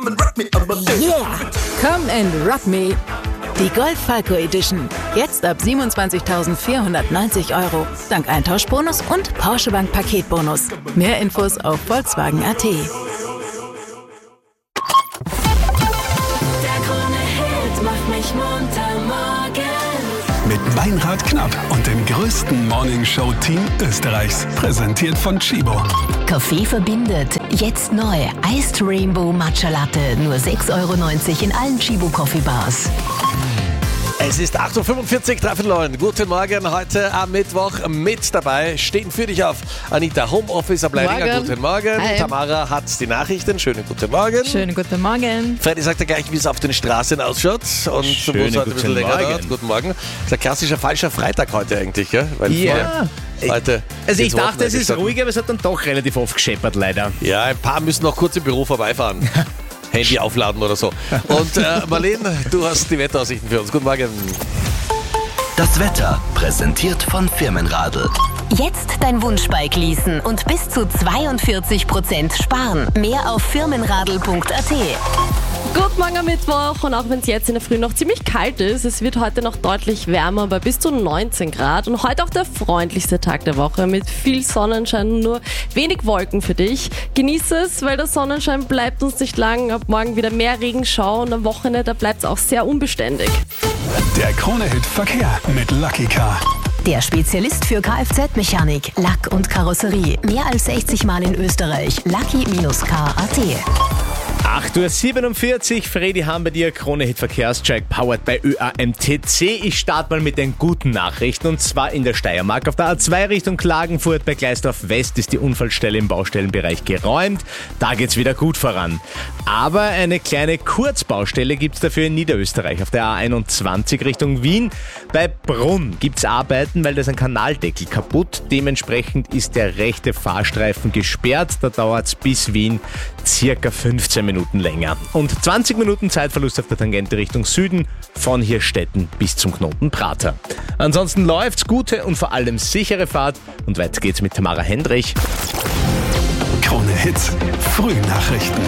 Yeah, come and rock me. Die Golf Falco Edition. Jetzt ab 27.490 €. Dank Eintauschbonus und Porsche Bank Paketbonus. Mehr Infos auf Volkswagen.at. Der Krone-Hit macht mich munter morgens. Mit Meinrad Knapp und dem größten Morningshow-Team Österreichs. Präsentiert von Chibo. Kaffee verbindet. Jetzt neu. Iced Rainbow Matcha Latte. Nur 6,90 € in allen Chibo Coffee Bars. Es ist 8.45 Uhr, 3:09. Guten Morgen, heute am Mittwoch mit dabei. Stehen für dich auf Anita, Homeoffice ab Leininger. Guten Morgen. Hi. Tamara hat die Nachrichten. Schönen guten Morgen. Schönen guten Morgen. Freddy sagt ja gleich, wie es auf den Straßen ausschaut. Und wo es heute ein bisschen länger dauert. Guten Morgen. Das ist ein klassischer falscher Freitag heute eigentlich, gell? Weil heute also ich geht's dachte, es ist starten. ruhiger, aber es hat dann doch relativ oft gescheppert, leider. Ja, ein paar müssen noch kurz im Büro vorbeifahren. Handy aufladen oder so. Und Marlene, du hast die Wetteraussichten für uns. Guten Morgen. Das Wetter präsentiert von Firmenradl. Jetzt dein Wunschbike leasen und bis zu 42% sparen. Mehr auf firmenradl.at. Guten Morgen am Mittwoch und auch wenn es jetzt in der Früh noch ziemlich kalt ist, es wird heute noch deutlich wärmer bei bis zu 19 Grad und heute auch der freundlichste Tag der Woche mit viel Sonnenschein und nur wenig Wolken für dich. Genieße es, weil der Sonnenschein bleibt uns nicht lang. Ab morgen wieder mehr Regenschau und am Wochenende da bleibt es auch sehr unbeständig. Der Krone-Hit Verkehr mit Lucky Car. Der Spezialist für Kfz-Mechanik, Lack und Karosserie. Mehr als 60 Mal in Österreich. Lucky-car.at. 8.47 Uhr, Freddy haben bei dir, Krone-Hit Verkehrscheck, powered by ÖAMTC. Ich starte mal mit den guten Nachrichten und zwar in der Steiermark. Auf der A2 Richtung Klagenfurt bei Gleisdorf West ist die Unfallstelle im Baustellenbereich geräumt. Da geht's wieder gut voran. Aber eine kleine Kurzbaustelle gibt's dafür in Niederösterreich. Auf der A21 Richtung Wien bei Brunn gibt's Arbeiten, weil da ist ein Kanaldeckel kaputt. Dementsprechend ist der rechte Fahrstreifen gesperrt. Da dauert's bis Wien circa 15 Minuten länger. Und 20 Minuten Zeitverlust auf der Tangente Richtung Süden von Hirstetten bis zum Knoten Prater. Ansonsten läuft's, gute und vor allem sichere Fahrt. Und weiter geht's mit Tamara Hendrich. Krone-Hit Frühnachrichten.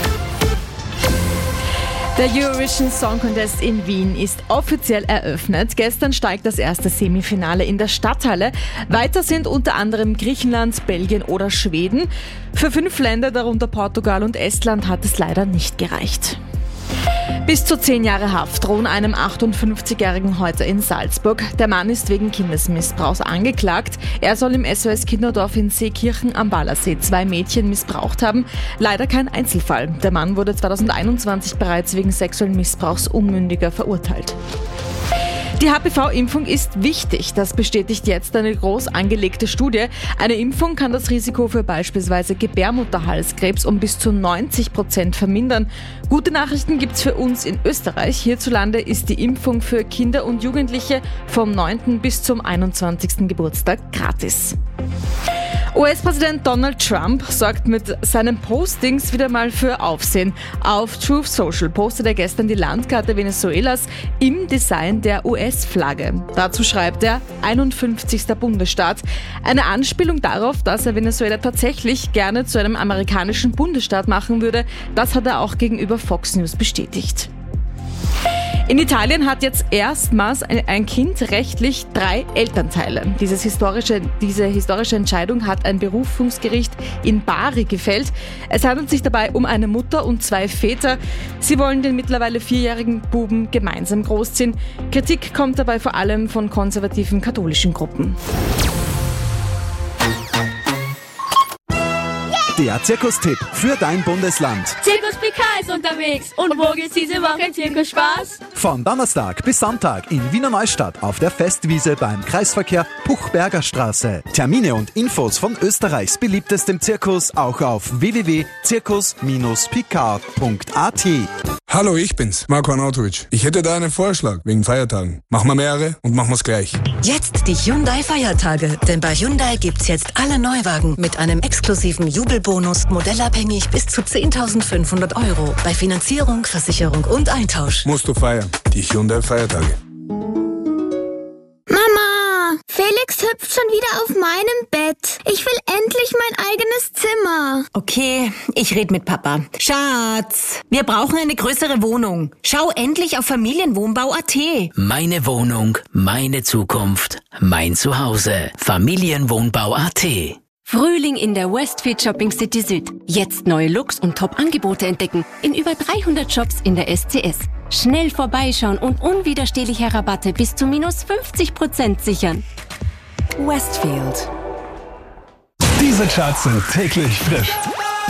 Der Eurovision Song Contest in Wien ist offiziell eröffnet. Gestern steigt das erste Semifinale in der Stadthalle. Weiter sind unter anderem Griechenland, Belgien oder Schweden. Für 5 Länder, darunter Portugal und Estland, hat es leider nicht gereicht. Bis zu 10 Jahre Haft drohen einem 58-Jährigen heute in Salzburg. Der Mann ist wegen Kindesmissbrauchs angeklagt. Er soll im SOS Kinderdorf in Seekirchen am Wallersee 2 Mädchen missbraucht haben. Leider kein Einzelfall. Der Mann wurde 2021 bereits wegen sexuellen Missbrauchs Unmündiger verurteilt. Die HPV-Impfung ist wichtig, das bestätigt jetzt eine groß angelegte Studie. Eine Impfung kann das Risiko für beispielsweise Gebärmutterhalskrebs um bis zu 90% vermindern. Gute Nachrichten gibt's für uns in Österreich. Hierzulande ist die Impfung für Kinder und Jugendliche vom 9. bis zum 21. Geburtstag gratis. US-Präsident Donald Trump sorgt mit seinen Postings wieder mal für Aufsehen. Auf Truth Social postet er gestern die Landkarte Venezuelas im Design der US-Flagge. Dazu schreibt er 51. Bundesstaat. Eine Anspielung darauf, dass er Venezuela tatsächlich gerne zu einem amerikanischen Bundesstaat machen würde. Das hat er auch gegenüber Fox News bestätigt. In Italien hat jetzt erstmals ein Kind rechtlich 3 Elternteile. Diese historische Entscheidung hat ein Berufungsgericht in Bari gefällt. Es handelt sich dabei um eine Mutter und 2 Väter. Sie wollen den mittlerweile 4-jährigen Buben gemeinsam großziehen. Kritik kommt dabei vor allem von konservativen katholischen Gruppen. Der Zirkustipp für dein Bundesland. Zirkus PK ist unterwegs. Und wo geht's diese Woche Zirkusspaß? Von Donnerstag bis Sonntag in Wiener Neustadt auf der Festwiese beim Kreisverkehr Puchberger Straße. Termine und Infos von Österreichs beliebtestem Zirkus auch auf www.zirkus-pk.at. Hallo, ich bin's, Marko Arnautovic. Ich hätte da einen Vorschlag wegen Feiertagen. Machen wir mehrere und machen wir's gleich. Jetzt die Hyundai-Feiertage. Denn bei Hyundai gibt's jetzt alle Neuwagen mit einem exklusiven Jubelbonus, modellabhängig bis zu 10.500 €. Bei Finanzierung, Versicherung und Eintausch. Musst du feiern. Die Hyundai-Feiertage. Mama, Felix hüpft schon wieder auf meinem Bett. Ich will endlich mein eigenes Zimmer. Okay, ich rede mit Papa. Schatz, wir brauchen eine größere Wohnung. Schau endlich auf Familienwohnbau.at. Meine Wohnung, meine Zukunft, mein Zuhause. Familienwohnbau.at. Frühling in der Westfield Shopping City Süd. Jetzt neue Looks und Top-Angebote entdecken. In über 300 Shops in der SCS. Schnell vorbeischauen und unwiderstehliche Rabatte bis zu minus 50% sichern. Westfield. Diese Charts sind täglich frisch.